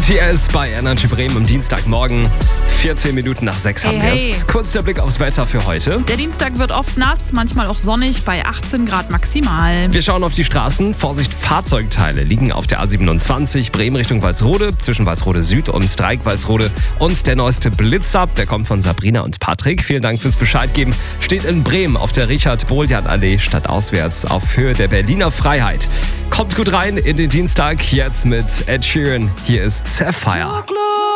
BTS bei Energy Bremen am Dienstagmorgen. 14 Minuten nach 6 haben wir es. Kurz der Blick aufs Wetter für heute. Der Dienstag wird oft nass, manchmal auch sonnig, bei 18 Grad maximal. Wir schauen auf die Straßen. Vorsicht, Fahrzeugteile liegen auf der A27 Bremen Richtung Walsrode, zwischen Walsrode Süd und Dreieck-Walsrode. Und der neueste Blitzer, der kommt von Sabrina und Patrick. Vielen Dank fürs Bescheid geben. Steht in Bremen auf der Richard-Bohljan-Allee stadtauswärts auf Höhe der Berliner Freiheit. Kommt gut rein in den Dienstag, jetzt mit Ed Sheeran. Hier ist Sapphire.